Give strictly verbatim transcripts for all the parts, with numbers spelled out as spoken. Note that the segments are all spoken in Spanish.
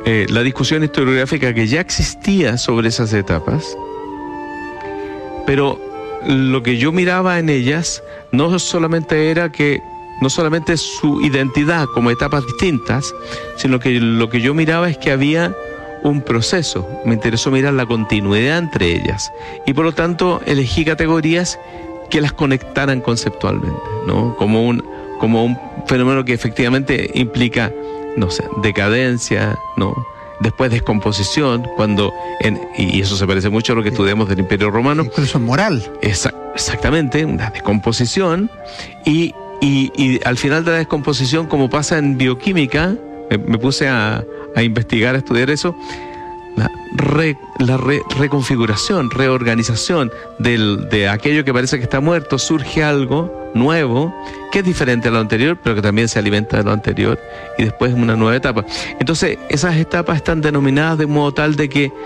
eh, la discusión historiográfica que ya existía sobre esas etapas, pero lo que yo miraba en ellas no solamente era que, no solamente su identidad como etapas distintas, sino que lo que yo miraba es que había un proceso. Me interesó mirar la continuidad entre ellas y por lo tanto elegí categorías que las conectaran conceptualmente, ¿no? Como un, como un fenómeno que efectivamente implica, no sé, decadencia, ¿no? Después descomposición, cuando en, y eso se parece mucho a lo que estudiamos del Imperio Romano. Incluso moral. Esa, exactamente, una descomposición y, y, y al final de la descomposición, como pasa en bioquímica, me, me puse a, a investigar, a estudiar eso, la, re, la re, reconfiguración, reorganización del, de aquello que parece que está muerto, surge algo nuevo que es diferente a lo anterior, pero que también se alimenta de lo anterior y después una nueva etapa. Entonces esas etapas están denominadas de modo tal de que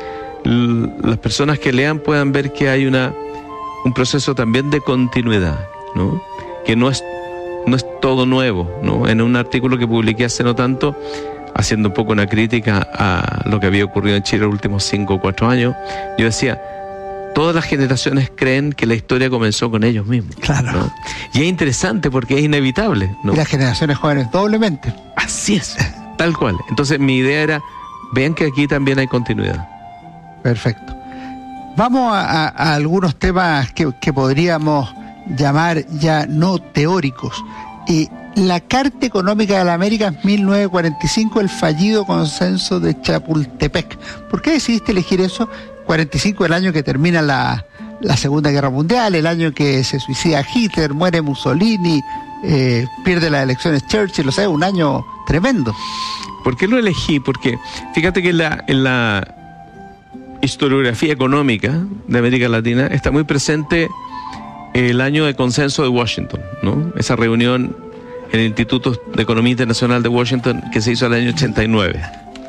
l- las personas que lean puedan ver que hay una un proceso también de continuidad, ¿no? Que no es no es todo nuevo, ¿no? En un artículo que publiqué hace no tanto, haciendo un poco una crítica a lo que había ocurrido en Chile los últimos cinco o cuatro años, yo decía, todas las generaciones creen que la historia comenzó con ellos mismos. Claro. ¿No? Y es interesante porque es inevitable, ¿no? Y las generaciones jóvenes doblemente. Así es, tal cual. Entonces mi idea era, vean que aquí también hay continuidad. Perfecto. Vamos a, a, a algunos temas que, que podríamos llamar ya no teóricos. Y la Carta Económica de la América es mil novecientos cuarenta y cinco, el fallido consenso de Chapultepec. ¿Por qué decidiste elegir eso? cuarenta y cinco, el año que termina la, la Segunda Guerra Mundial, el año que se suicida Hitler, muere Mussolini, eh, pierde las elecciones Churchill, o sea, un año tremendo. ¿Por qué lo elegí? Porque fíjate que en la, en la historiografía económica de América Latina está muy presente el año de consenso de Washington, ¿no? Esa reunión en el Instituto de Economía Internacional de Washington que se hizo el año ochenta y nueve.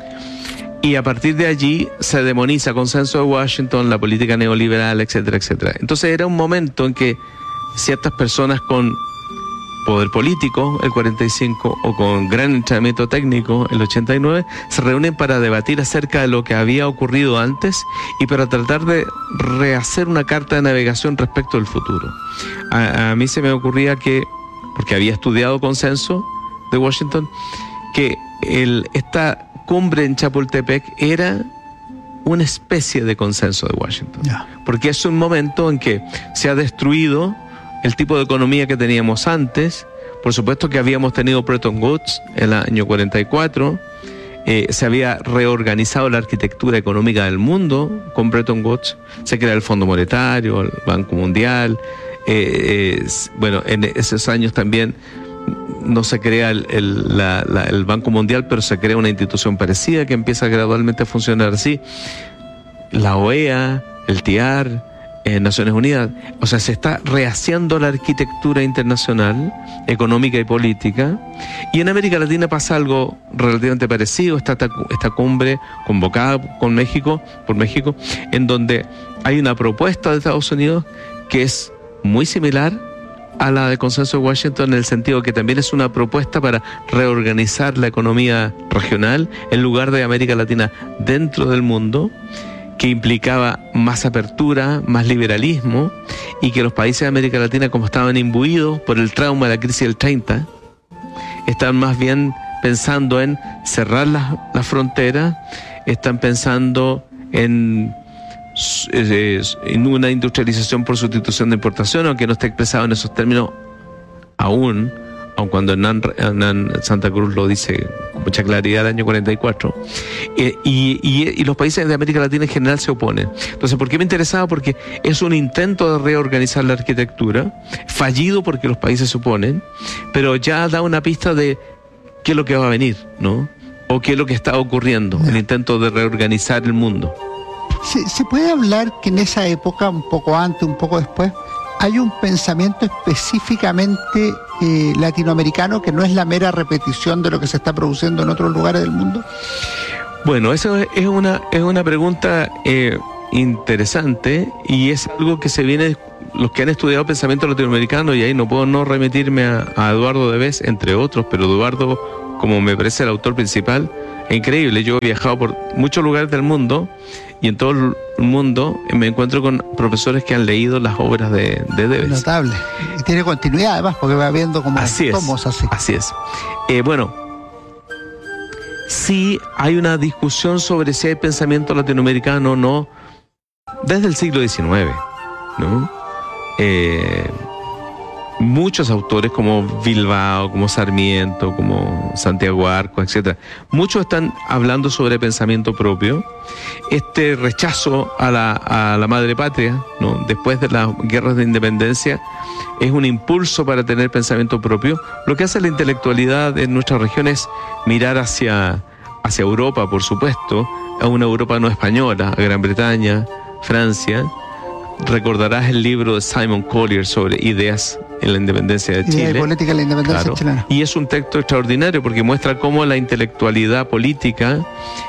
Y a partir de allí se demoniza consenso de Washington, la política neoliberal, etcétera, etcétera. Entonces era un momento en que ciertas personas con poder político, el cuarenta y cinco, o con gran entrenamiento técnico, el ochenta y nueve, se reúnen para debatir acerca de lo que había ocurrido antes y para tratar de rehacer una carta de navegación respecto del futuro. A, a mí se me ocurría que, porque había estudiado consenso de Washington, que el, esta cumbre en Chapultepec era una especie de consenso de Washington. Yeah. Porque es un momento en que se ha destruido el tipo de economía que teníamos antes. Por supuesto que habíamos tenido Bretton Woods en el año cuarenta y cuatro, eh, se había reorganizado la arquitectura económica del mundo con Bretton Woods, se crea el Fondo Monetario, el Banco Mundial, eh, eh, bueno, en esos años también no se crea el, el, la, la, el Banco Mundial, pero se crea una institución parecida que empieza gradualmente a funcionar así. La O E A, el T I A R, eh, Naciones Unidas. O sea, se está rehaciendo la arquitectura internacional, económica y política. Y en América Latina pasa algo relativamente parecido. Está esta, esta cumbre convocada con México, por México, en donde hay una propuesta de Estados Unidos que es muy similar a la de consenso de Washington, en el sentido que también es una propuesta para reorganizar la economía regional en lugar de América Latina dentro del mundo, que implicaba más apertura, más liberalismo, y que los países de América Latina, como estaban imbuidos por el trauma de la crisis del treinta, están más bien pensando en cerrar las la fronteras, están pensando en en una industrialización por sustitución de importación, aunque no esté expresado en esos términos aún, aun cuando Hernán, Hernán Santa Cruz lo dice con mucha claridad el año cuarenta y cuatro, eh, y, y, y los países de América Latina en general se oponen. Entonces, ¿por qué me interesaba? Porque es un intento de reorganizar la arquitectura, fallido porque los países se oponen, pero ya da una pista de qué es lo que va a venir, ¿no? O qué es lo que está ocurriendo, el intento de reorganizar el mundo. ¿Se, ¿Se puede hablar que en esa época, un poco antes, un poco después, hay un pensamiento específicamente eh, latinoamericano que no es la mera repetición de lo que se está produciendo en otros lugares del mundo? Bueno, eso es una, es una pregunta eh, interesante, y es algo que se viene, los que han estudiado pensamiento latinoamericano, y ahí no puedo no remitirme a, a Eduardo Debes, entre otros, pero Eduardo, como me parece el autor principal, Es increíble, yo he viajado por muchos lugares del mundo y en todo el mundo me encuentro con profesores que han leído las obras de, de Debes. Notable. Y tiene continuidad además, porque va viendo como así tomos es, así. Así es. Eh, bueno, sí hay una discusión sobre si hay pensamiento latinoamericano o no desde el siglo diecinueve, ¿no? Eh, muchos autores como Bilbao, como Sarmiento, como Santiago Arcos, etcétera, muchos están hablando sobre pensamiento propio. Este rechazo a la, a la madre patria, ¿no? Después de las guerras de independencia, es un impulso para tener pensamiento propio. Lo que hace la intelectualidad en nuestra región es mirar hacia, hacia Europa, por supuesto, a una Europa no española, a Gran Bretaña, Francia. Recordarás el libro de Simon Collier sobre ideas en la independencia de Chile. Idea y política en la independencia claro. chilena. Y es un texto extraordinario porque muestra cómo la intelectualidad política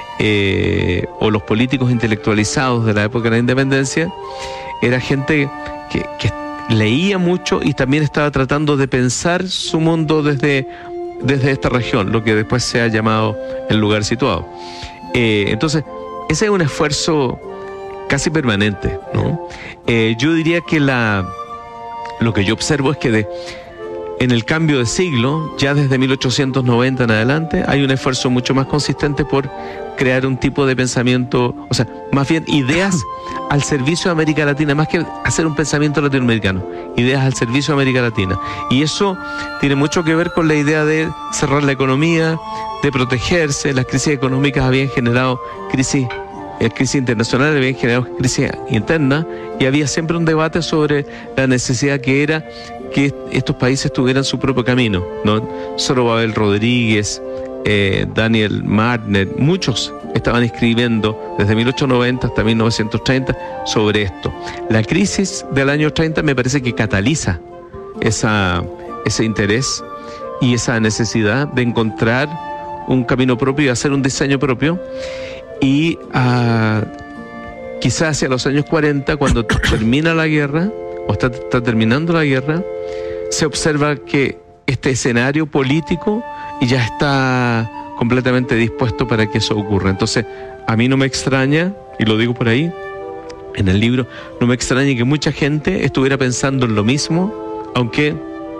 eh, o los políticos intelectualizados de la época de la independencia era gente que, que leía mucho y también estaba tratando de pensar su mundo desde, desde esta región, lo que después se ha llamado el lugar situado. Eh, entonces, ese es un esfuerzo casi permanente, ¿no? Eh, yo diría que la lo que yo observo es que de, en el cambio de siglo, ya desde mil ochocientos noventa en adelante, hay un esfuerzo mucho más consistente por crear un tipo de pensamiento, o sea, más bien ideas al servicio de América Latina, más que hacer un pensamiento latinoamericano, ideas al servicio de América Latina. Y eso tiene mucho que ver con la idea de cerrar la economía, de protegerse. Las crisis económicas habían generado crisis La crisis internacional había generado crisis interna y había siempre un debate sobre la necesidad que era que estos países tuvieran su propio camino, ¿no? Zorobabel Rodríguez, eh, Daniel Martner, muchos estaban escribiendo desde mil ochocientos noventa hasta mil novecientos treinta sobre esto. La crisis del año treinta me parece que cataliza esa, ese interés y esa necesidad de encontrar un camino propio y hacer un diseño propio. Y uh, quizás hacia los años cuarenta, cuando termina la guerra, o está, está terminando la guerra, se observa que este escenario político ya está completamente dispuesto para que eso ocurra. Entonces, a mí no me extraña, y lo digo por ahí, en el libro, no me extraña que mucha gente estuviera pensando en lo mismo, aunque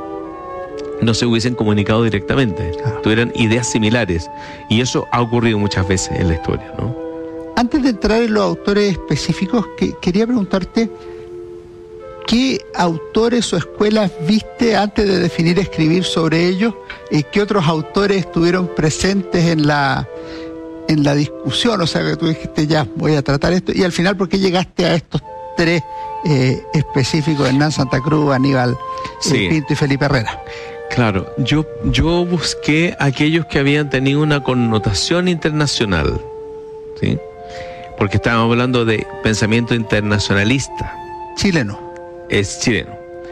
no se hubiesen comunicado directamente, tuvieran ideas similares, y eso ha ocurrido muchas veces en la historia, ¿no? Antes de entrar en los autores específicos, que, quería preguntarte ¿qué autores o escuelas viste antes de definir escribir sobre ellos? ¿Y qué otros autores estuvieron presentes en la, en la discusión? O sea, que tú dijiste, ya, voy a tratar esto, y al final, ¿por qué llegaste a estos tres eh, específicos, Hernán Santa Cruz, Aníbal sí. eh, Pinto y Felipe Herrera? Claro, yo, yo busqué aquellos que habían tenido una connotación internacional, ¿sí? Porque estábamos hablando de pensamiento internacionalista. Chileno. Es chileno.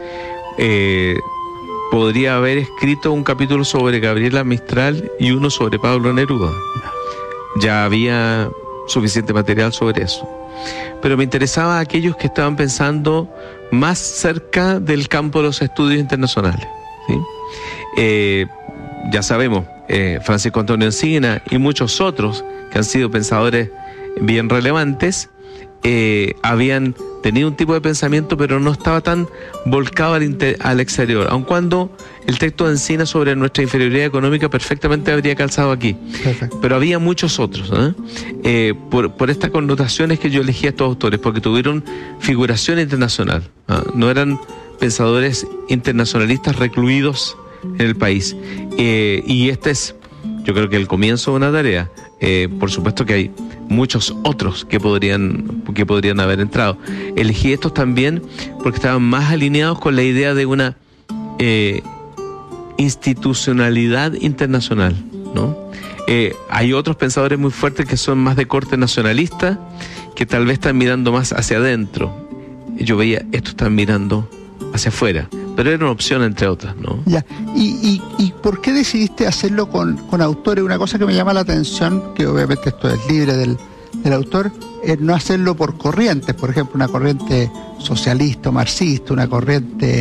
Eh, podría haber escrito un capítulo sobre Gabriela Mistral y uno sobre Pablo Neruda. Ya había suficiente material sobre eso. Pero me interesaba a aquellos que estaban pensando más cerca del campo de los estudios internacionales, ¿sí? Eh, ya sabemos, eh, Francisco Antonio Encina y muchos otros que han sido pensadores bien relevantes, eh, habían tenido un tipo de pensamiento, pero no estaba tan volcado al, inter- al exterior, aun cuando el texto de Encina sobre nuestra inferioridad económica perfectamente habría calzado aquí. Perfecto. Pero había muchos otros, ¿eh? Eh, por, por estas connotaciones que yo elegí a estos autores, porque tuvieron figuración internacional, ¿eh? No eran pensadores internacionalistas recluidos en el país. Eh, y este es, yo creo que el comienzo de una tarea. Eh, por supuesto que hay muchos otros que podrían, que podrían haber entrado. Elegí estos también porque estaban más alineados con la idea de una eh, institucionalidad internacional, ¿no? Eh, hay otros pensadores muy fuertes que son más de corte nacionalista, que tal vez están mirando más hacia adentro. Yo veía, estos están mirando hacia afuera, pero era una opción entre otras, ¿no? Ya. ¿Y, y, y por qué decidiste hacerlo con, con autores? Una cosa que me llama la atención, que obviamente esto es libre del, del autor, es no hacerlo por corrientes, por ejemplo, una corriente socialista o marxista, una corriente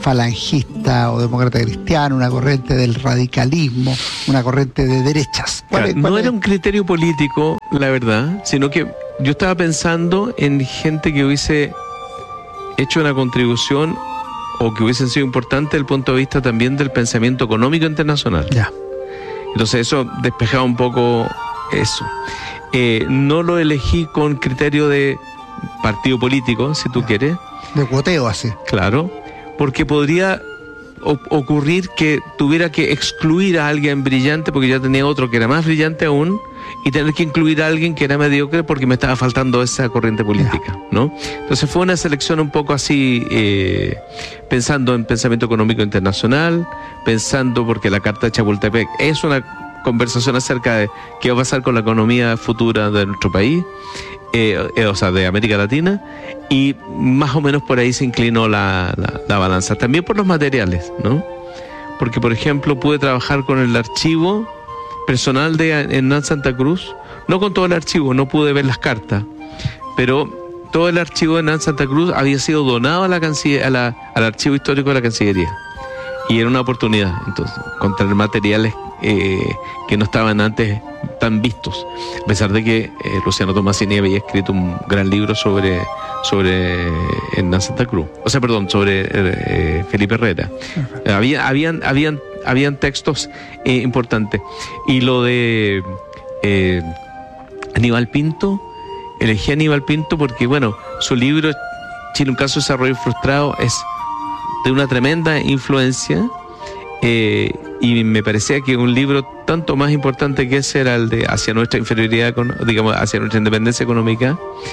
falangista o demócrata cristiano, una corriente del radicalismo, una corriente de derechas. ¿Cuál Claro, es, cuál no es? era un criterio político, la verdad, sino que yo estaba pensando en gente que hubiese hecho una contribución o que hubiesen sido importantes desde el punto de vista también del pensamiento económico internacional. Ya. Entonces eso despejaba un poco eso. Eh, no lo elegí con criterio de partido político, si tú quieres, De cuoteo así. claro, porque podría o- ocurrir que tuviera que excluir a alguien brillante porque ya tenía otro que era más brillante aún y tener que incluir a alguien que era mediocre porque me estaba faltando esa corriente política, ¿no? Entonces fue una selección un poco así, eh, pensando en pensamiento económico internacional, pensando porque la Carta de Chapultepec es una conversación acerca de qué va a pasar con la economía futura de nuestro país, eh, eh, o sea, de América Latina, y más o menos por ahí se inclinó la, la, la balanza. También por los materiales, ¿no? Porque, por ejemplo, pude trabajar con el archivo personal de Hernán Santa Cruz, no con todo el archivo, no pude ver las cartas, pero todo el archivo de Hernán Santa Cruz había sido donado a la canciller, a la, al archivo histórico de la Cancillería. Y era una oportunidad, entonces, encontrar materiales eh, que no estaban antes tan vistos, a pesar de que eh, Luciano Tomasini había escrito un gran libro sobre, sobre Hernán Santa Cruz, o sea, perdón, sobre eh, Felipe Herrera. Uh-huh. Había, habían, habían, habían textos eh, importantes. Y lo de eh, Aníbal Pinto, elegí a Aníbal Pinto porque, bueno, su libro Chile, un caso de desarrollo frustrado, es de una tremenda influencia, eh, y me parecía que un libro tanto más importante que ese era el de Hacia nuestra inferioridad, digamos, hacia nuestra independencia económica,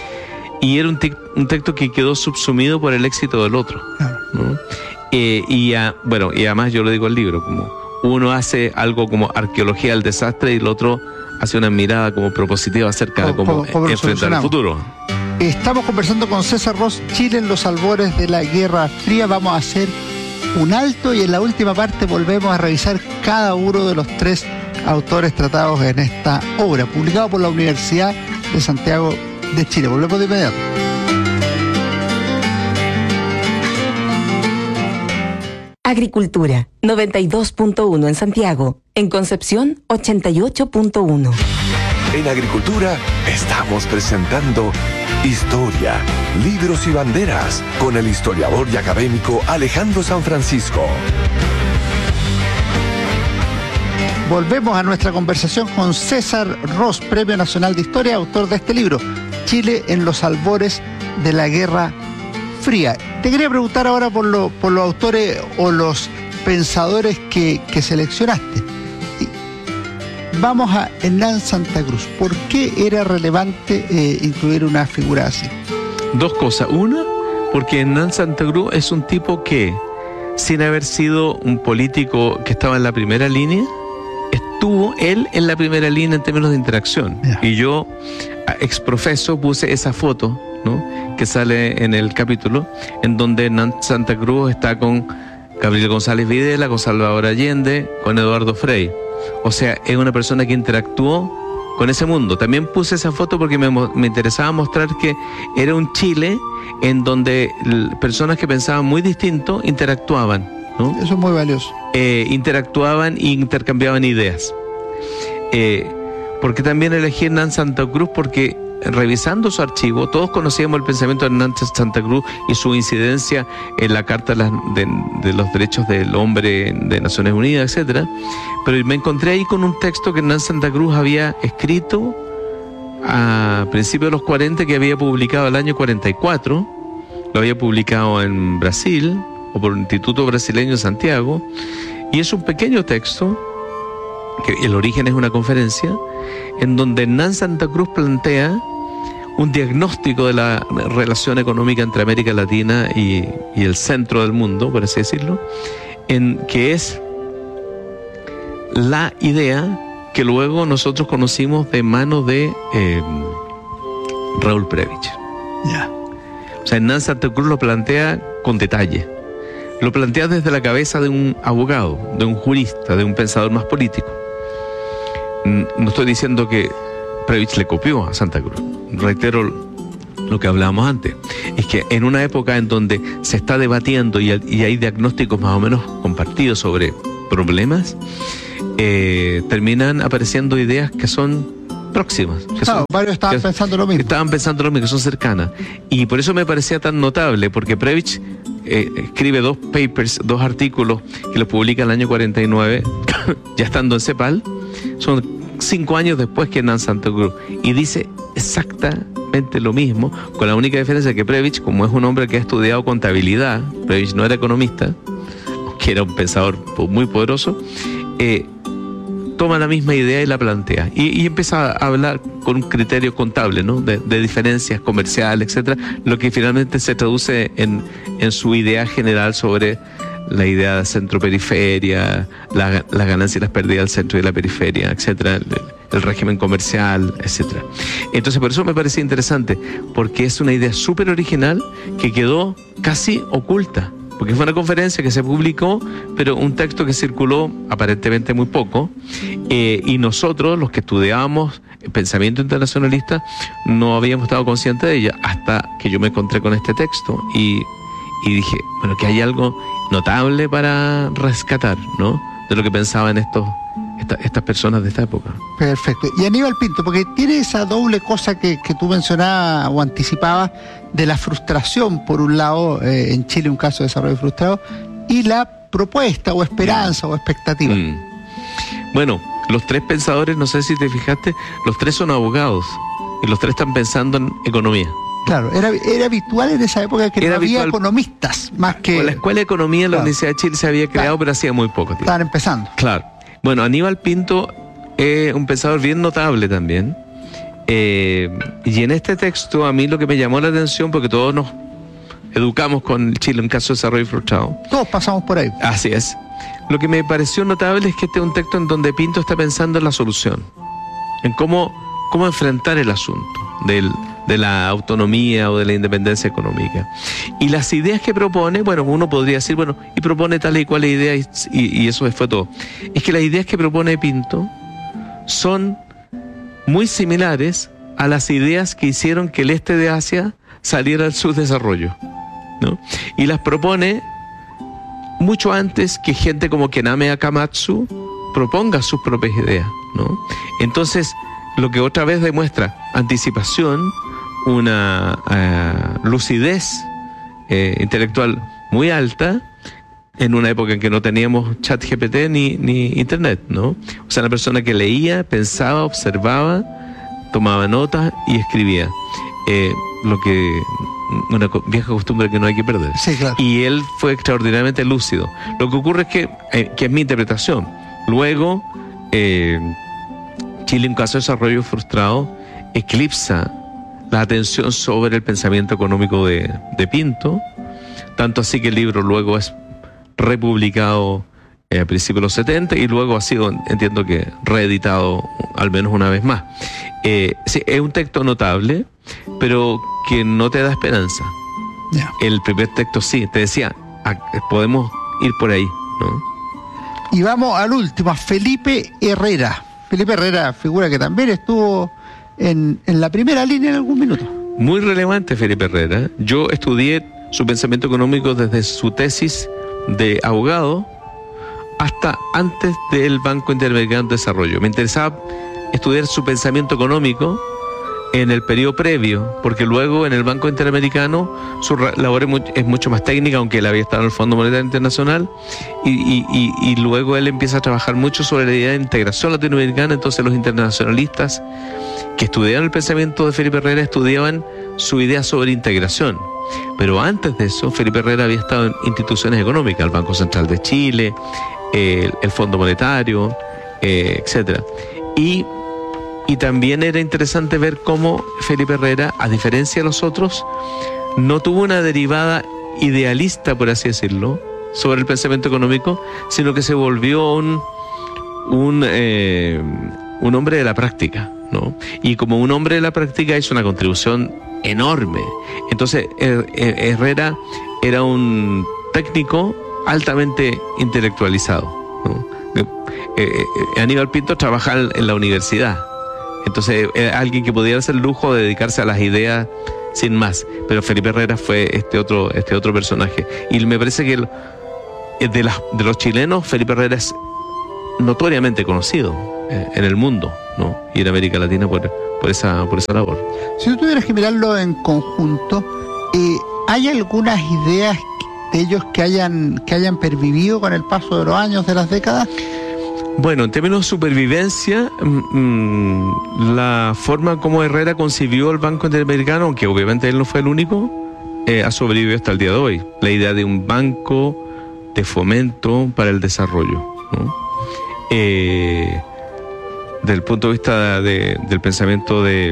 y era un, te- un texto que quedó subsumido por el éxito del otro, ¿no? Eh, y, a, bueno, y además yo lo digo al libro, como uno hace algo como arqueología del desastre y el otro hace una mirada como propositiva acerca de cómo, cómo enfrentar el futuro. Estamos conversando con César Ross, Chile en los albores de la Guerra Fría. Vamos a hacer un alto y en la última parte volvemos a revisar cada uno de los tres autores tratados en esta obra, publicado por la Universidad de Santiago de Chile. Volvemos de inmediato. Agricultura, noventa y dos punto uno en Santiago. En Concepción, ochenta y ocho punto uno. En Agricultura estamos presentando Historia, Libros y Banderas con el historiador y académico Alejandro San Francisco. Volvemos a nuestra conversación con César Ross, Premio Nacional de Historia, autor de este libro, Chile en los albores de la Guerra Fría. Te quería preguntar ahora por, lo, por los autores o los pensadores que, que seleccionaste. Vamos a Hernán Santa Cruz. ¿Por qué era relevante eh, incluir una figura así? Dos cosas. Una, porque Hernán Santa Cruz es un tipo que, sin haber sido un político que estaba en la primera línea, estuvo él en la primera línea en términos de interacción. Yeah. Y yo, exprofeso, puse esa foto, ¿no?, que sale en el capítulo, en donde Hernán Santa Cruz está con Gabriel González Videla, con Salvador Allende, con Eduardo Frei. O sea, es una persona que interactuó con ese mundo. También puse esa foto porque me, me interesaba mostrar que era un Chile en donde personas que pensaban muy distinto interactuaban, ¿no? Eso es muy valioso. Eh, interactuaban e intercambiaban ideas. Eh, porque también elegí a Hernán Santa Cruz porque, revisando su archivo, todos conocíamos el pensamiento de Hernán Santa Cruz y su incidencia en la Carta de, de, de los Derechos del Hombre de Naciones Unidas, etcétera. Pero me encontré ahí con un texto que Hernán Santa Cruz había escrito a principios de los cuarenta, que había publicado el año cuarenta y cuatro, lo había publicado en Brasil, o por el Instituto Brasileño de Santiago, y es un pequeño texto, que el origen es una conferencia, en donde Hernán Santa Cruz plantea un diagnóstico de la relación económica entre América Latina y, y el centro del mundo, por así decirlo, en que es la idea que luego nosotros conocimos de manos de eh, Raúl Prebisch. Yeah. O sea, Hernán Santa Cruz lo plantea con detalle. Lo plantea desde la cabeza de un abogado, de un jurista, de un pensador más político. No estoy diciendo que Prebisch le copió a Santa Cruz. Reitero lo que hablábamos antes, es que en una época en donde se está debatiendo y, y hay diagnósticos más o menos compartidos sobre problemas, eh, terminan apareciendo ideas que son próximas. Que claro, son, varios estaban que, pensando lo mismo. Estaban pensando lo mismo, que son cercanas. Y por eso me parecía tan notable, porque Prebisch eh, escribe dos papers, dos artículos que los publica en el año cuarenta y nueve, ya estando en CEPAL, son cinco años después que Hernán Santa Cruz, y dice exactamente lo mismo, con la única diferencia que Prebisch, como es un hombre que ha estudiado contabilidad, Prebisch no era economista, que era un pensador muy poderoso, eh, toma la misma idea y la plantea. Y, y empieza a hablar con un criterio contable, ¿no? De, de diferencias comerciales, etcétera, lo que finalmente se traduce en, en su idea general sobre la idea de centro-periferia, la, las ganancias y las pérdidas del centro y de la periferia, etcétera, el, el régimen comercial, etcétera. Entonces, por eso me parece interesante, porque es una idea súper original que quedó casi oculta. Porque fue una conferencia que se publicó, pero un texto que circuló aparentemente muy poco, eh, y nosotros, los que estudiábamos pensamiento internacionalista, no habíamos estado conscientes de ella hasta que yo me encontré con este texto y, y dije, bueno, que hay algo notable para rescatar, ¿no? De lo que pensaban estos esta, estas personas de esta época. Perfecto. Y Aníbal Pinto, porque tiene esa doble cosa que, que tú mencionabas o anticipabas de la frustración, por un lado, eh, en Chile un caso de desarrollo frustrado, y la propuesta o esperanza mm. o expectativa. Mm. Bueno, los tres pensadores, no sé si te fijaste, los tres son abogados y los tres están pensando en economía. Claro, era, era habitual en esa época que era no había habitual, economistas, más que... La Escuela de Economía en la claro. Universidad de Chile se había creado, claro. pero hacía muy poco tiempo. Estaban empezando. Claro. Bueno, Aníbal Pinto es un pensador bien notable también. Eh, y en este texto a mí lo que me llamó la atención, porque todos nos educamos con Chile en caso de desarrollo frustrado. Todos pasamos por ahí. Así es. Lo que me pareció notable es que este es un texto en donde Pinto está pensando en la solución, en cómo, cómo enfrentar el asunto del, de la autonomía o de la independencia económica. Y las ideas que propone, bueno, uno podría decir, bueno, y propone tal y cual idea y, y, y eso fue todo. Es que las ideas que propone Pinto son muy similares a las ideas que hicieron que el este de Asia saliera al subdesarrollo, ¿no? Y las propone mucho antes que gente como Kename Akamatsu proponga sus propias ideas, ¿no? Entonces, lo que otra vez demuestra anticipación, una uh, lucidez eh, intelectual muy alta en una época en que no teníamos chat G P T ni, ni internet, ¿no? O sea, una persona que leía, pensaba, observaba, tomaba notas y escribía. Eh, lo que una vieja costumbre que no hay que perder. Sí, claro. Y él fue extraordinariamente lúcido. Lo que ocurre es que, eh, que es mi interpretación. Luego, eh, Chile, en caso de desarrollo frustrado, eclipsa la atención sobre el pensamiento económico de, de Pinto, tanto así que el libro luego es republicado eh, a principios de los setenta y luego ha sido, entiendo que, reeditado al menos una vez más. Eh, sí, es un texto notable, pero que no te da esperanza. Yeah. El primer texto sí, te decía, ah, podemos ir por ahí, ¿no? Y vamos al último, a Felipe Herrera. Felipe Herrera, figura que también estuvo en, en la primera línea en algún minuto. Muy relevante Felipe Herrera. Yo estudié su pensamiento económico desde su tesis de abogado hasta antes del Banco Interamericano de Desarrollo. Me interesaba estudiar su pensamiento económico en el periodo previo, porque luego en el Banco Interamericano su labor es, muy, es mucho más técnica, aunque él había estado en el Fondo Monetario Internacional, y, y, y, y luego él empieza a trabajar mucho sobre la idea de integración latinoamericana. Entonces los internacionalistas que estudiaban el pensamiento de Felipe Herrera estudiaban su idea sobre integración. Pero antes de eso, Felipe Herrera había estado en instituciones económicas, el Banco Central de Chile, eh, el Fondo Monetario, eh, etcétera. Y Y también era interesante ver cómo Felipe Herrera, a diferencia de los otros, no tuvo una derivada idealista, por así decirlo, sobre el pensamiento económico, sino que se volvió un, un, eh, un hombre de la práctica, ¿no? Y como un hombre de la práctica hizo una contribución enorme. Entonces Herrera era un técnico altamente intelectualizado, ¿no? Eh, eh, Aníbal Pinto trabajaba en la universidad. Entonces, era alguien que podía hacer el lujo de dedicarse a las ideas sin más. Pero Felipe Herrera fue este otro, este otro personaje. Y me parece que el, de, las, de los chilenos, Felipe Herrera es notoriamente conocido eh, en el mundo, ¿no? Y en América Latina por, por, esa, por esa labor. Si tú tuvieras que mirarlo en conjunto, eh, ¿hay algunas ideas de ellos que hayan, que hayan pervivido con el paso de los años, de las décadas? Bueno, en términos de supervivencia, mmm, la forma como Herrera concibió el Banco Interamericano, aunque obviamente él no fue el único, eh, ha sobrevivido hasta el día de hoy. La idea de un banco de fomento para el desarrollo, ¿no? Eh, del punto de vista de, del pensamiento de,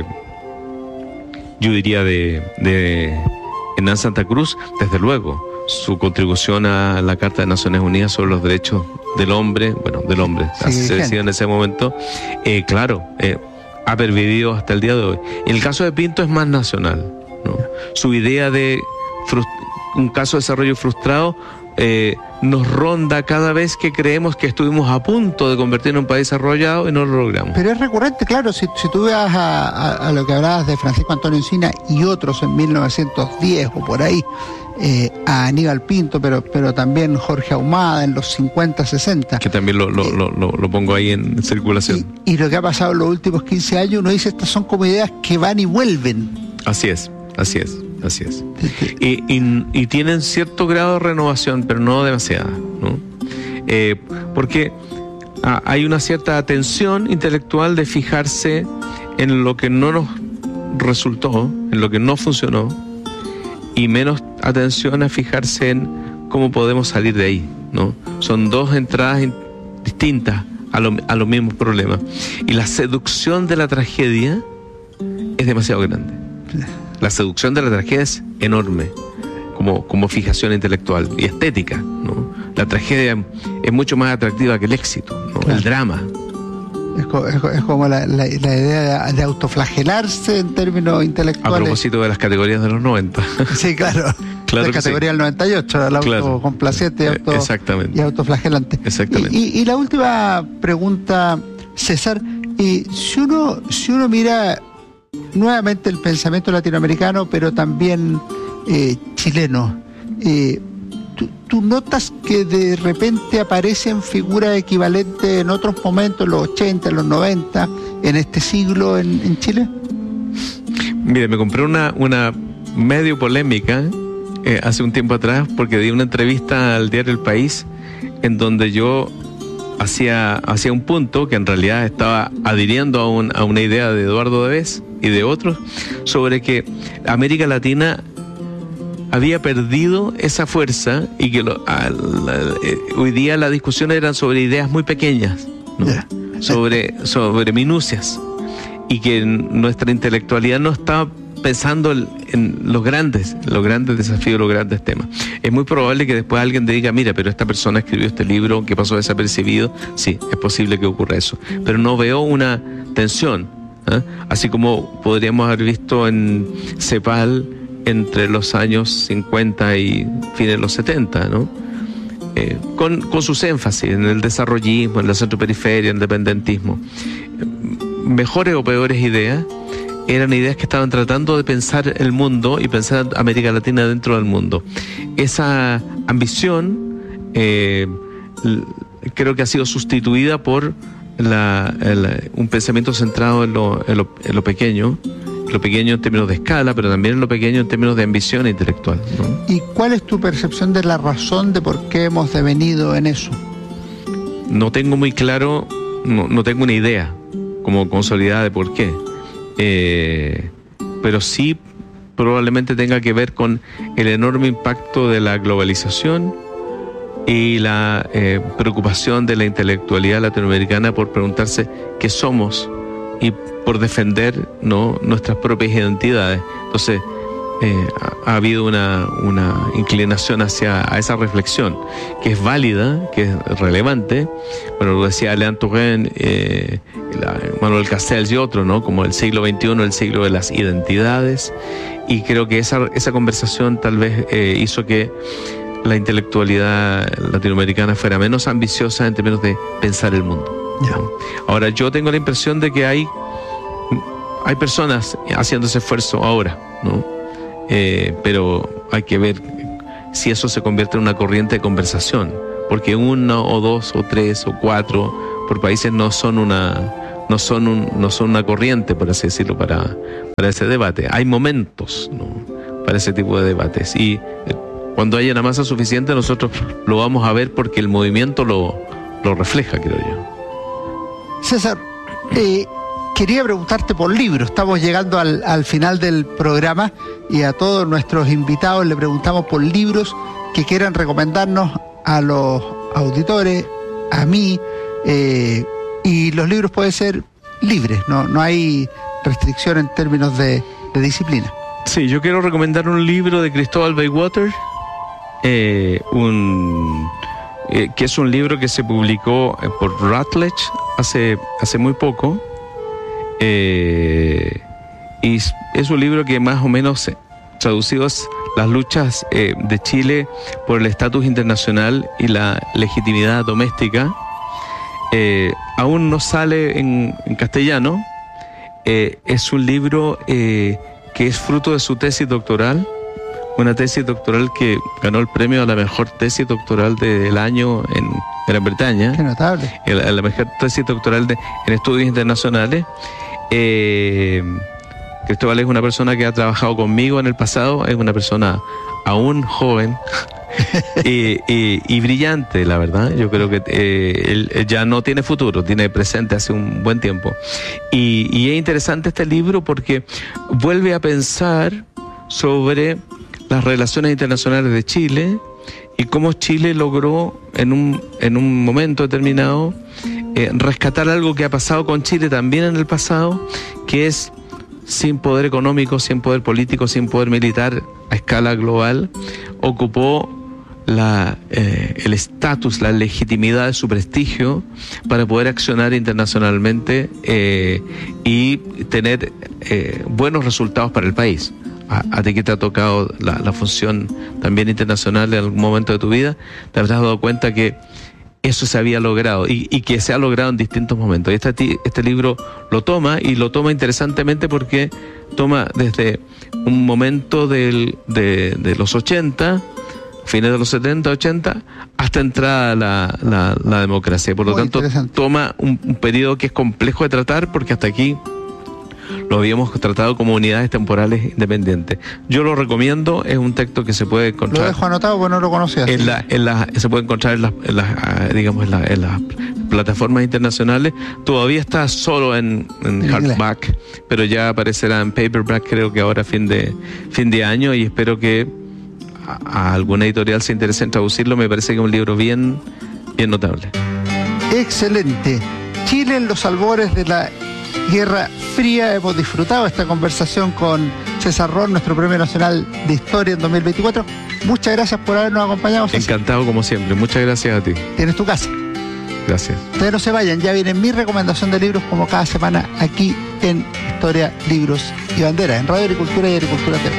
yo diría, de, de Hernán Santa Cruz, desde luego, su contribución a la Carta de Naciones Unidas sobre los derechos del hombre, bueno, del hombre, sí, así se decía en ese momento, eh, claro, eh, ha pervivido hasta el día de hoy. En el caso de Pinto es más nacional, ¿no? Su idea de frust- un caso de desarrollo frustrado eh, nos ronda cada vez que creemos que estuvimos a punto de convertirnos en un país desarrollado y no lo logramos. Pero es recurrente, claro, si, si tú vas a, a, a lo que hablabas de Francisco Antonio Encina y otros en mil novecientos diez o por ahí, eh, a Aníbal Pinto, pero, pero también Jorge Ahumada en los cincuenta, sesenta. Que también lo, lo, eh, lo, lo, lo pongo ahí en circulación. Y, y lo que ha pasado en los últimos quince años, uno dice, estas son como ideas que van y vuelven. Así es, así es. Así es. Y, y, y tienen cierto grado de renovación, pero no demasiada, ¿no? Eh, porque ah, hay una cierta atención intelectual de fijarse en lo que no nos resultó, en lo que no funcionó, y menos atención a fijarse en cómo podemos salir de ahí, ¿no? Son dos entradas in, distintas a, lo, a los mismos problemas. Y la seducción de la tragedia es demasiado grande. La seducción de la tragedia es enorme, como, como fijación intelectual y estética, ¿no? La tragedia es mucho más atractiva que el éxito, ¿no? Claro. El drama. Es, co- es, co- es como la, la, la idea de, de autoflagelarse en términos intelectuales. A propósito de las categorías de los noventa. Sí, claro. Claro la categoría sí. Del noventa y ocho, el claro. autocomplaciente y, auto, Exactamente. y autoflagelante. Exactamente. Y, y, y la última pregunta, César, y si uno, si uno mira nuevamente el pensamiento latinoamericano, pero también eh, chileno, eh, ¿tú, ¿tú notas que de repente aparecen figuras equivalentes en otros momentos, en los ochenta, en los noventa, en este siglo en, en Chile? Mire, me compré una, una medio polémica eh, hace un tiempo atrás porque di una entrevista al diario El País en donde yo hacía, hacía un punto que en realidad estaba adhiriendo a, un, a una idea de Eduardo Debes y de otros sobre que América Latina había perdido esa fuerza y que lo, a, la, eh, hoy día las discusiones eran sobre ideas muy pequeñas, ¿no? Yeah. sobre, sobre minucias, y que nuestra intelectualidad no estaba pensando en los grandes, los grandes desafíos, los grandes temas. Es muy probable que después alguien te diga, mira, pero esta persona escribió este libro que pasó desapercibido. Sí, es posible que ocurra eso, pero no veo una tensión, ¿eh? Así como podríamos haber visto en CEPAL entre los años cincuenta y fines de los setenta, ¿no? Eh, con, con sus énfasis en el desarrollismo, en la centroperiferia, en el dependentismo. Mejores o peores ideas, eran ideas que estaban tratando de pensar el mundo y pensar América Latina dentro del mundo. Esa ambición eh, creo que ha sido sustituida por la, el, un pensamiento centrado en lo, en, lo, en lo pequeño, lo pequeño en términos de escala, pero también en lo pequeño en términos de ambición intelectual, ¿no? ¿Y cuál es tu percepción de la razón de por qué hemos devenido en eso? No tengo muy claro, no, no tengo una idea como consolidada de por qué. Eh, pero sí probablemente tenga que ver con el enorme impacto de la globalización y la eh, preocupación de la intelectualidad latinoamericana por preguntarse qué somos y por defender, ¿no?, nuestras propias identidades. Entonces eh, ha, ha habido una, una inclinación hacia a esa reflexión que es válida, que es relevante. Bueno, lo decía Alain Touraine, eh, la, Manuel Castells y otros, ¿no?, como el siglo veintiuno, el siglo de las identidades, y creo que esa, esa conversación tal vez eh, hizo que la intelectualidad latinoamericana fuera menos ambiciosa en términos de pensar el mundo. Yeah. Ahora, yo tengo la impresión de que hay hay personas haciendo ese esfuerzo ahora, ¿no? eh, pero hay que ver si eso se convierte en una corriente de conversación, porque uno o dos o tres o cuatro por países no son una no son un, no son una corriente, por así decirlo, para, para ese debate. Hay momentos, ¿no?, para ese tipo de debates, y eh, cuando haya una masa suficiente nosotros lo vamos a ver porque el movimiento lo, lo refleja, creo yo. César, eh, quería preguntarte por libros. Estamos llegando al, al final del programa y a todos nuestros invitados le preguntamos por libros que quieran recomendarnos a los auditores, a mí, eh, y los libros pueden ser libres, no, no hay restricción en términos de, de disciplina. Sí, yo quiero recomendar un libro de Cristóbal Baywater, eh, un, eh, que es un libro que se publicó por Routledge hace, hace muy poco, eh, y es un libro que más o menos traducido es las luchas eh, de Chile por el estatus internacional y la legitimidad doméstica. Eh, aún no sale en, en castellano. Eh, es un libro eh, que es fruto de su tesis doctoral, una tesis doctoral que ganó el premio a la mejor tesis doctoral del año en Gran Bretaña. Qué notable. El, la mejor tesis doctoral de, en estudios internacionales. Eh, Cristóbal es una persona que ha trabajado conmigo en el pasado, es una persona aún joven y, y, y brillante, la verdad. Yo creo que eh, él ya no tiene futuro, tiene presente hace un buen tiempo. Y, y es interesante este libro porque vuelve a pensar sobre las relaciones internacionales de Chile y cómo Chile logró en un, en un momento determinado eh, rescatar algo que ha pasado con Chile también en el pasado, que es sin poder económico, sin poder político, sin poder militar a escala global, ocupó la, eh, el estatus, la legitimidad de su prestigio para poder accionar internacionalmente eh, y tener eh, buenos resultados para el país. A, a ti que te ha tocado la, la función también internacional en algún momento de tu vida, te habrás dado cuenta que eso se había logrado y, y que se ha logrado en distintos momentos. Y este, este libro lo toma y lo toma interesantemente porque toma desde un momento del, de, de los ochenta, fines de los setenta, ochenta, hasta entrada la, la, la democracia. Por lo tanto, toma un, un periodo que es complejo de tratar porque hasta aquí lo habíamos tratado como unidades temporales independientes. Yo lo recomiendo, es un texto que se puede encontrar. Lo dejo anotado porque no lo conocía. En la, en la, se puede encontrar en las, en las digamos, en, la, en las plataformas internacionales. Todavía está solo en, en hardback, pero ya aparecerá en paperback, creo que ahora fin de fin de año, y espero que a, a alguna editorial se interese en traducirlo. Me parece que es un libro bien, bien notable. Excelente. Chile en los albores de la Guerra Fría. Hemos disfrutado esta conversación con César Roth, nuestro Premio Nacional de Historia en dos mil veinticuatro. Muchas gracias por habernos acompañado, César. Encantado como siempre. Muchas gracias a ti. Tienes tu casa. Gracias. Ustedes no se vayan, ya viene mi recomendación de libros como cada semana aquí en Historia, Libros y Banderas, en Radio Agricultura y Agricultura T V.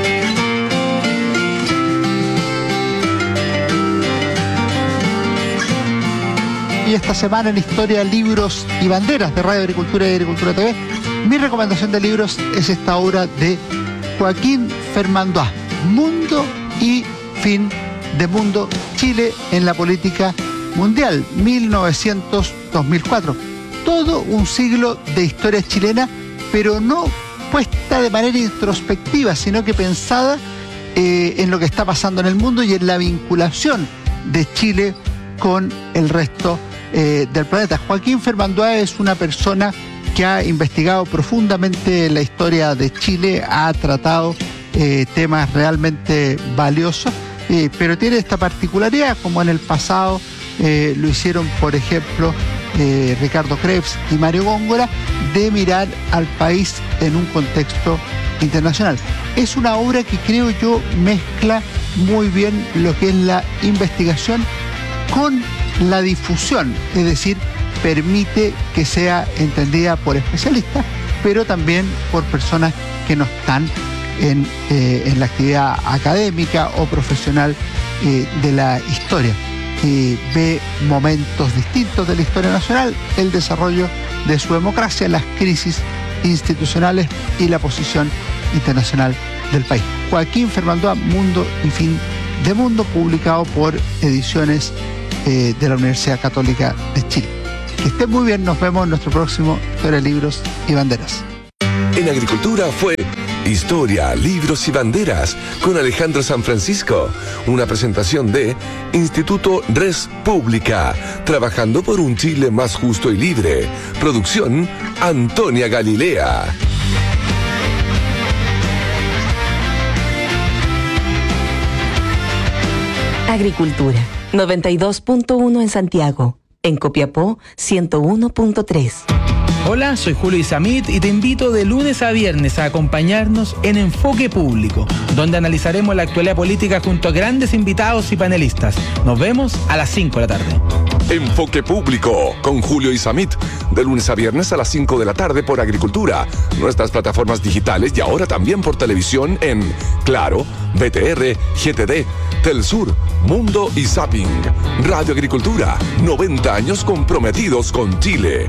Y esta semana en Historia, Libros y Banderas de Radio Agricultura y Agricultura T V, mi recomendación de libros es esta obra de Joaquín Fermandois, Mundo y Fin de Mundo, Chile en la política mundial, mil novecientos a dos mil cuatro. Todo un siglo de historia chilena, pero no puesta de manera introspectiva, sino que pensada eh, en lo que está pasando en el mundo y en la vinculación de Chile con el resto eh, del planeta. Joaquín Fermandois es una persona que ha investigado profundamente la historia de Chile, ha tratado eh, temas realmente valiosos, eh, pero tiene esta particularidad, como en el pasado eh, lo hicieron, por ejemplo, eh, Ricardo Krebs y Mario Góngora, de mirar al país en un contexto internacional. Es una obra que creo yo mezcla muy bien lo que es la investigación con la difusión, es decir, permite que sea entendida por especialistas, pero también por personas que no están en, eh, en la actividad académica o profesional eh, de la historia. Eh, ve momentos distintos de la historia nacional, el desarrollo de su democracia, las crisis institucionales y la posición internacional del país. Joaquín Fermandoa, Mundo y Fin de Mundo, publicado por Ediciones eh, de la Universidad Católica de Chile. Que estén muy bien, nos vemos en nuestro próximo Historia, Libros y Banderas. En Agricultura fue Historia, Libros y Banderas con Alejandro San Francisco, una presentación de Instituto Res Pública, trabajando por un Chile más justo y libre. Producción Antonia Galilea. Agricultura, noventa y dos punto uno en Santiago. En Copiapó, ciento uno punto tres. Hola, soy Julio Isamit y te invito de lunes a viernes a acompañarnos en Enfoque Público, donde analizaremos la actualidad política junto a grandes invitados y panelistas. Nos vemos a las cinco de la tarde. Enfoque Público con Julio Isamit, de lunes a viernes a las cinco de la tarde por Agricultura, nuestras plataformas digitales y ahora también por televisión en Claro, B T R, G T D, Telsur, Mundo y Zapping. Radio Agricultura, noventa años comprometidos con Chile.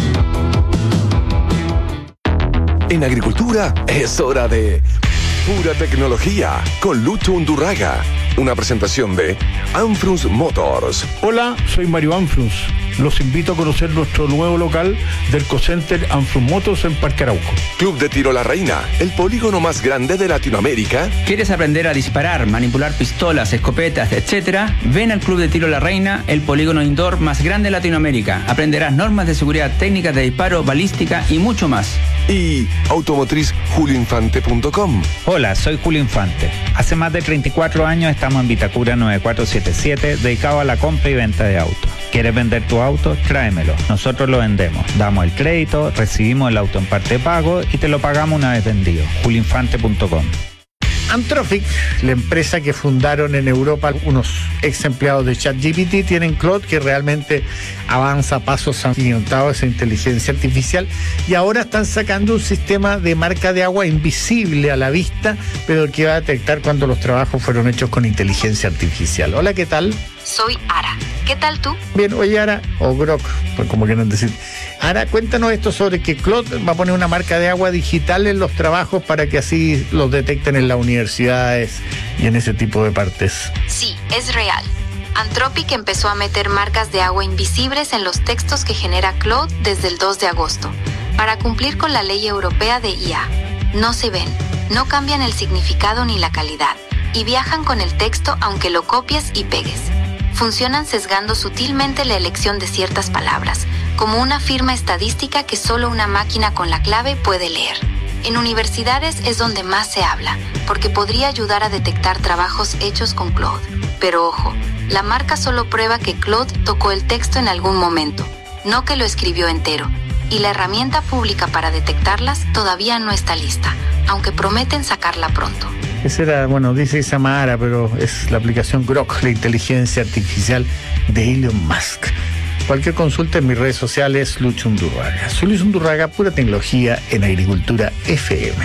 En Agricultura es hora de Pura Tecnología con Lucho Undurraga. Una presentación de Anfrus Motors. Hola, soy Mario Anfrus. Los invito a conocer nuestro nuevo local del Ecocenter Anfrus Motors en Parque Arauco. Club de Tiro La Reina, el polígono más grande de Latinoamérica. ¿Quieres aprender a disparar, manipular pistolas, escopetas, etcétera? Ven al Club de Tiro La Reina, el polígono indoor más grande de Latinoamérica. Aprenderás normas de seguridad, técnicas de disparo, balística y mucho más. Y automotriz julio infante punto com. Hola, soy Julio Infante. Hace más de treinta y cuatro años estamos en Vitacura nueve cuatro siete siete, dedicado a la compra y venta de autos. ¿Quieres vender tu auto? Tráemelo. Nosotros lo vendemos. Damos el crédito, recibimos el auto en parte de pago y te lo pagamos una vez vendido. julio infante punto com. Anthropic, la empresa que fundaron en Europa unos ex empleados de ChatGPT, tienen Claude, que realmente avanza a pasos agigantados esa inteligencia artificial, y ahora están sacando un sistema de marca de agua invisible a la vista, pero que va a detectar cuando los trabajos fueron hechos con inteligencia artificial. Hola, ¿qué tal? Soy Ara. ¿Qué tal tú? Bien, oye Ara, o Grok, pues como quieran decir. Ara, cuéntanos esto sobre que Claude va a poner una marca de agua digital en los trabajos para que así los detecten en las universidades y en ese tipo de partes. Sí, es real. Anthropic empezó a meter marcas de agua invisibles en los textos que genera Claude desde el dos de agosto, para cumplir con la ley europea de I A. No se ven, no cambian el significado ni la calidad, y viajan con el texto aunque lo copies y pegues. Funcionan sesgando sutilmente la elección de ciertas palabras, como una firma estadística que solo una máquina con la clave puede leer. En universidades es donde más se habla, porque podría ayudar a detectar trabajos hechos con Claude. Pero ojo, la marca solo prueba que Claude tocó el texto en algún momento, no que lo escribió entero. Y la herramienta pública para detectarlas todavía no está lista, aunque prometen sacarla pronto. Esa era, bueno, dice que se llama Ara, pero es la aplicación Grok, la inteligencia artificial de Elon Musk. Cualquier consulta en mis redes sociales, Lucho Undurraga. Soy Luis Undurraga, Pura Tecnología en Agricultura F M.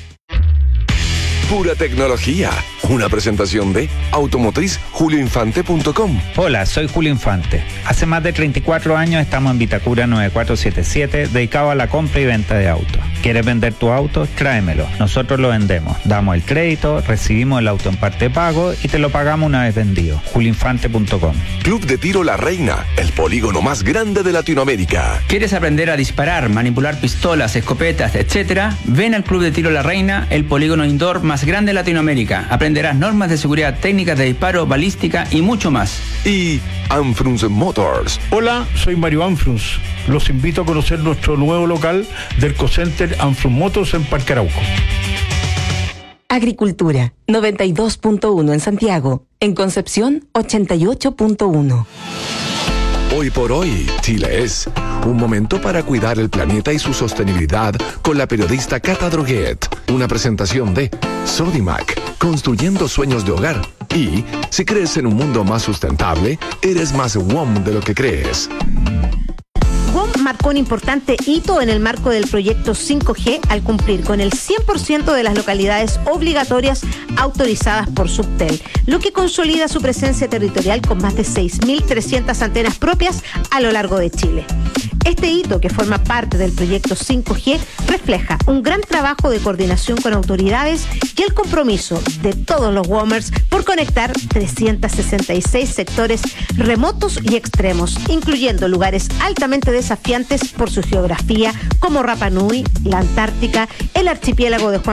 Pura Tecnología, una presentación de automotriz julio infante punto com. Hola, soy Julio Infante. Hace más de treinta y cuatro años estamos en Vitacura nueve cuatro siete siete, dedicado a la compra y venta de autos. ¿Quieres vender tu auto? Tráemelo. Nosotros lo vendemos. Damos el crédito, recibimos el auto en parte de pago y te lo pagamos una vez vendido. julio infante punto com. Club de Tiro La Reina, el polígono más grande de Latinoamérica. ¿Quieres aprender a disparar, manipular pistolas, escopetas, etcétera? Ven al Club de Tiro La Reina, el polígono indoor más grande de Latinoamérica. Aprenderás normas de seguridad, técnicas de disparo, balística y mucho más. Y Anfrus Motors. Hola, soy Mario Anfrus. Los invito a conocer nuestro nuevo local del Ecocenter Anfrus Motors en Parque Arauco. Agricultura, noventa y dos punto uno en Santiago. En Concepción, ochenta y ocho punto uno. Hoy por hoy, Chile es un momento para cuidar el planeta y su sostenibilidad con la periodista Cata Droguet. Una presentación de Sodimac, construyendo sueños de hogar. Y si crees en un mundo más sustentable, eres más W O M de lo que crees. W O M marcó un importante hito en el marco del proyecto cinco G al cumplir con el cien por ciento de las localidades obligatorias autorizadas por Subtel, lo que consolida su presencia territorial con más de seis mil trescientas antenas propias a lo largo de Chile. Este hito, que forma parte del proyecto cinco G, refleja un gran trabajo de coordinación con autoridades y el compromiso de todos los WOMers por conectar trescientos sesenta y seis sectores remotos y extremos, incluyendo lugares altamente desafiantes por su geografía, como Rapa Nui, la Antártica, el archipiélago de Juan